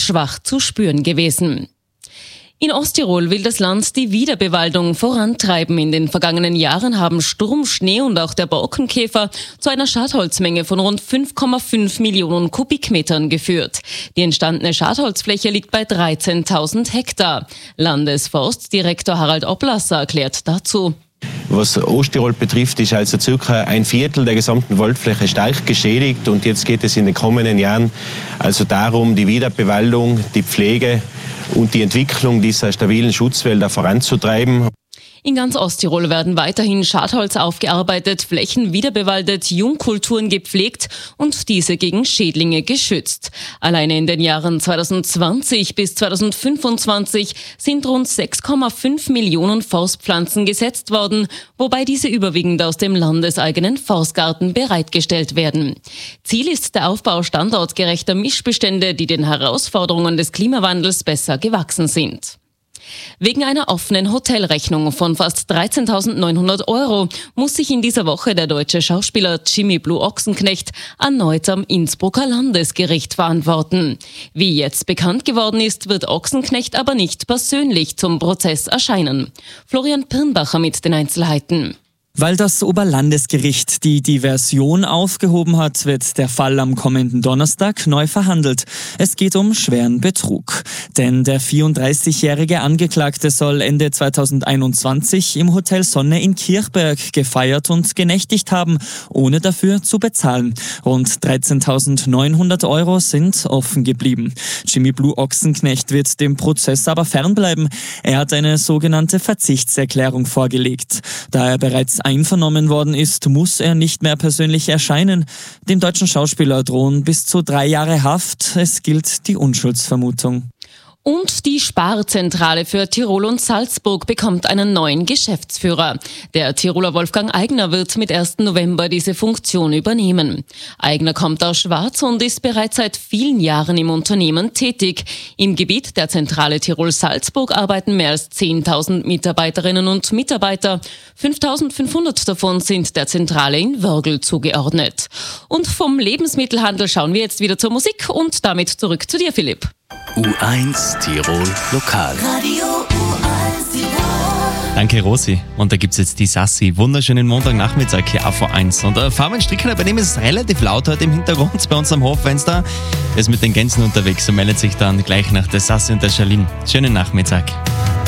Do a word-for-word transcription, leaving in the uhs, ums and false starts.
schwach zu spüren gewesen. In Osttirol will das Land die Wiederbewaldung vorantreiben. In den vergangenen Jahren haben Sturm, Schnee und auch der Borkenkäfer zu einer Schadholzmenge von rund fünf Komma fünf Millionen Kubikmetern geführt. Die entstandene Schadholzfläche liegt bei dreizehntausend Hektar. Landesforstdirektor Harald Oblasser erklärt dazu: Was Osttirol betrifft, ist also circa ein Viertel der gesamten Waldfläche stark geschädigt, und jetzt geht es in den kommenden Jahren also darum, die Wiederbewaldung, die Pflege und die Entwicklung dieser stabilen Schutzwälder voranzutreiben. In ganz Osttirol werden weiterhin Schadholz aufgearbeitet, Flächen wiederbewaldet, Jungkulturen gepflegt und diese gegen Schädlinge geschützt. Alleine in den Jahren zweitausendzwanzig bis zweitausendfünfundzwanzig sind rund sechs Komma fünf Millionen Forstpflanzen gesetzt worden, wobei diese überwiegend aus dem landeseigenen Forstgarten bereitgestellt werden. Ziel ist der Aufbau standortgerechter Mischbestände, die den Herausforderungen des Klimawandels besser gewachsen sind. Wegen einer offenen Hotelrechnung von fast dreizehntausendneunhundert Euro muss sich in dieser Woche der deutsche Schauspieler Jimmy Blue Ochsenknecht erneut am Innsbrucker Landesgericht verantworten. Wie jetzt bekannt geworden ist, wird Ochsenknecht aber nicht persönlich zum Prozess erscheinen. Florian Pirnbacher mit den Einzelheiten. Weil das Oberlandesgericht die Diversion aufgehoben hat, wird der Fall am kommenden Donnerstag neu verhandelt. Es geht um schweren Betrug. Denn der vierunddreißigjährige Angeklagte soll Ende zweitausendeinundzwanzig im Hotel Sonne in Kirchberg gefeiert und genächtigt haben, ohne dafür zu bezahlen. Rund dreizehntausendneunhundert Euro sind offen geblieben. Jimmy Blue Ochsenknecht wird dem Prozess aber fernbleiben. Er hat eine sogenannte Verzichtserklärung vorgelegt. Da er bereits einvernommen worden ist, muss er nicht mehr persönlich erscheinen. Dem deutschen Schauspieler drohen bis zu drei Jahre Haft. Es gilt die Unschuldsvermutung. Und die Sparzentrale für Tirol und Salzburg bekommt einen neuen Geschäftsführer. Der Tiroler Wolfgang Eigner wird mit ersten November diese Funktion übernehmen. Eigner kommt aus Schwarz und ist bereits seit vielen Jahren im Unternehmen tätig. Im Gebiet der Zentrale Tirol-Salzburg arbeiten mehr als zehntausend Mitarbeiterinnen und Mitarbeiter. fünftausendfünfhundert davon sind der Zentrale in Wörgl zugeordnet. Und vom Lebensmittelhandel schauen wir jetzt wieder zur Musik und damit zurück zu dir, Philipp. U eins Tirol Lokal. Radio U eins Tirol. Danke, Rosi. Und da gibt's jetzt die Sassi. Wunderschönen Montagnachmittag hier auf U eins. Und äh, Fabian Strickler, bei dem ist es relativ laut heute im Hintergrund bei uns am Hoffenster. Er ist mit den Gänsen unterwegs und meldet sich dann gleich nach der Sassi und der Charlene. Schönen Nachmittag.